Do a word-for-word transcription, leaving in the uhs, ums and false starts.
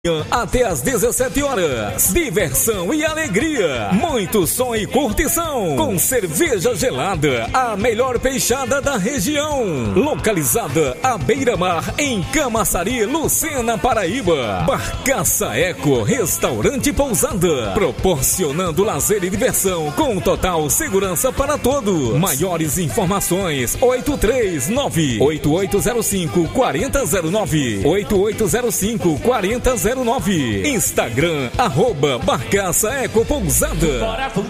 Até às dezessete horas, diversão e alegria, muito som e curtição, com cerveja gelada, a melhor peixada da região, localizada à beira-mar em Camaçari, Lucena, Paraíba. Barcaça Eco, restaurante e pousada, proporcionando lazer e diversão com total segurança para todos. Maiores informações: oito três nove, oito oito zero cinco, quatro zero zero nove, oito oito zero cinco, quatro zero zero nove. Instagram, arroba Barcaça Eco Pousada.